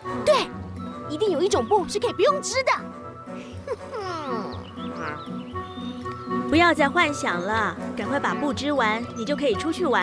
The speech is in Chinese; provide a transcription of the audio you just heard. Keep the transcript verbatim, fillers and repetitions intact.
对，一定有一种布是可以不用织的。 不要再幻想了，赶快把布织完，你就可以出去玩